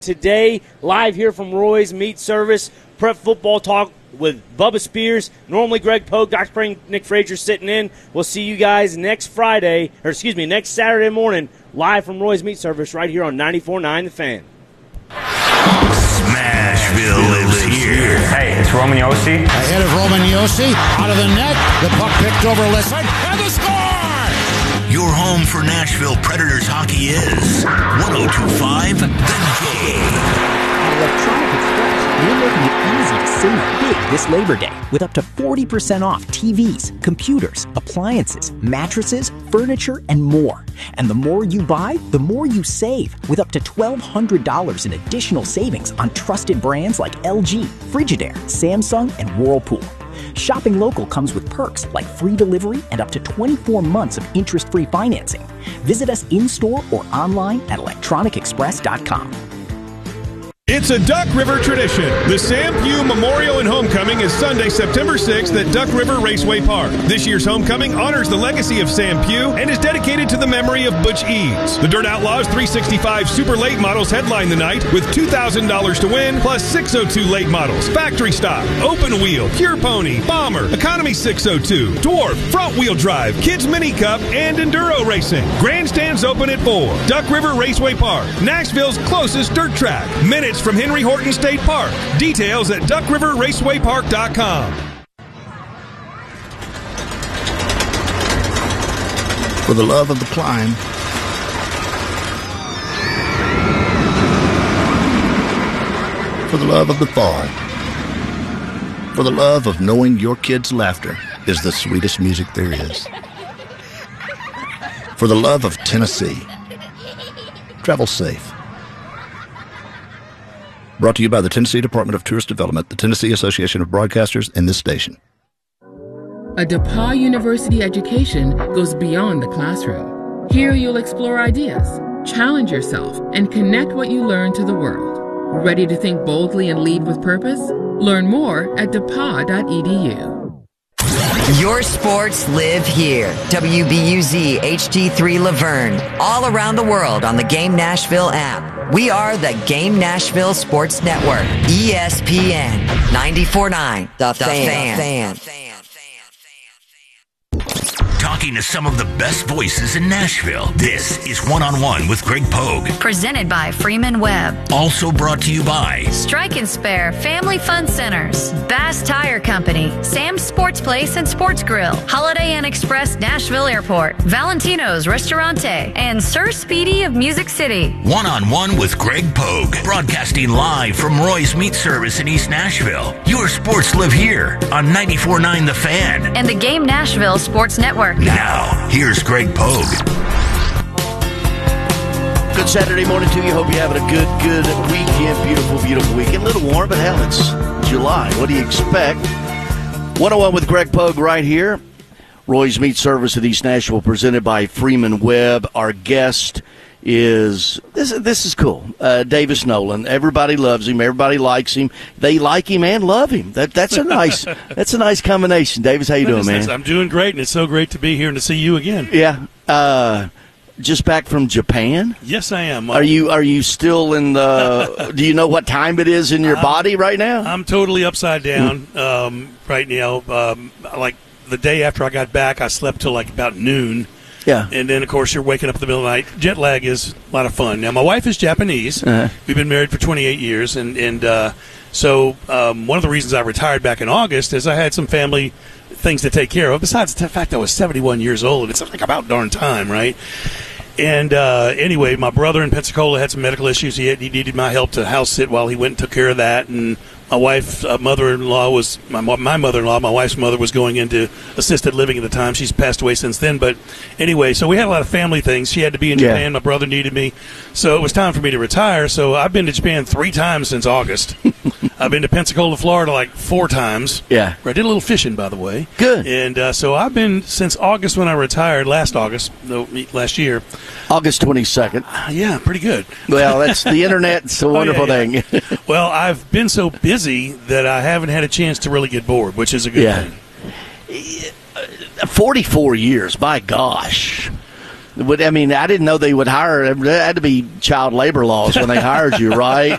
Today, live here from Roy's Meat Service, Prep Football Talk with Bubba Spears. Normally Greg Pogue, Dr. Spring, Nick Frazier sitting in. We'll see you guys next Saturday morning, live from Roy's Meat Service right here on 94.9 The Fan. Smashville lives here. Hey, it's Roman Yossi. Ahead of Roman Yossi, out of the net, the puck picked over Listen, and the score! Your home for Nashville Predators hockey is 102.5 The Game. At Electronic Express, we're making it easy to save big this Labor Day with up to 40% off TVs, computers, appliances, mattresses, furniture, and more. And the more you buy, the more you save, with up to $1,200 in additional savings on trusted brands like LG, Frigidaire, Samsung, and Whirlpool. Shopping local comes with perks like free delivery and up to 24 months of interest-free financing. Visit us in-store or online at electronicexpress.com. It's a Duck River tradition. The Sam Pugh Memorial and Homecoming is Sunday, September 6th at Duck River Raceway Park. This year's homecoming honors the legacy of Sam Pugh and is dedicated to the memory of Butch Eads. The Dirt Outlaws 365 Super Late models headline the night with $2,000 to win, plus 602 late models, factory stock, open wheel, pure pony, bomber, economy 602, dwarf, front wheel drive, kids mini cup, and enduro racing. Grandstands open at 4. Duck River Raceway Park, Nashville's closest dirt track. Minutes from Henry Horton State Park. Details at duckriverracewaypark.com. For the love of the climb, for the love of the fall, for the love of knowing your kids' laughter is the sweetest music there is, for the love of Tennessee. Travel safe. Brought to you by the Tennessee Department of Tourist Development, the Tennessee Association of Broadcasters, and this station. A DePauw University education goes beyond the classroom. Here you'll explore ideas, challenge yourself, and connect what you learn to the world. Ready to think boldly and lead with purpose? Learn more at depaw.edu. Your sports live here. WBUZ HD3 Laverne. All around the world on the Game Nashville app. We are the Game Nashville Sports Network. ESPN 94.9 The Fan. Talking to some of the best voices in Nashville. This is One-on-One with Greg Pogue. Presented by Freeman Webb. Also brought to you by Strike and Spare Family Fun Centers, Bass Tire Company, Sam's Sports Place and Sports Grill, Holiday Inn Express Nashville Airport, Valentino's Restaurante, and Sir Speedy of Music City. One-on-One with Greg Pogue. Broadcasting live from Roy's Meat Service in East Nashville. Your sports live here on 94.9 The Fan. And the Game Nashville Sports Network. Now, here's Greg Pogue. Good Saturday morning to you. Hope you're having a good weekend. Beautiful weekend. A little warm, but hell, it's July. What do you expect? 101 with Greg Pogue right here. Roy's Meat Service of East Nashville, presented by Freeman Webb. Our guest is, this is cool, Davis Nolan. Everybody loves him. Everybody likes him. They like him and love him. That's a nice combination. Davis, how you doing, man? I'm doing great, and it's so great to be here and to see you again. Yeah. Just back from Japan? Yes, I am. Are you still in the? Do you know what time it is in your body right now? I'm totally upside down right now. Like the day after I got back, I slept till like about noon. Yeah. And then, of course, you're waking up in the middle of the night. Jet lag is a lot of fun. Now, my wife is Japanese. Uh-huh. We've been married for 28 years. So one of the reasons I retired back in August is I had some family things to take care of, besides the fact I was 71 years old. It's like about darn time, right? And anyway, my brother in Pensacola had some medical issues. He needed my help to house sit while he went and took care of that. And my wife's mother-in-law was my mother-in-law. My wife's mother was going into assisted living at the time. She's passed away since then. But anyway, so we had a lot of family things. She had to be in Japan. My brother needed me. So it was time for me to retire. So I've been to Japan 3 times since August. I've been to Pensacola, Florida like 4 times. Yeah. Where I did a little fishing, by the way. Good. And so I've been since August when I retired, last year. August 22nd. Yeah, pretty good. Well, that's the internet. It's a wonderful thing. Well, I've been so busy that I haven't had a chance to really get bored, which is a good thing. 44 years, by gosh. I mean, I didn't know they would hire. There had to be child labor laws when they hired you, right?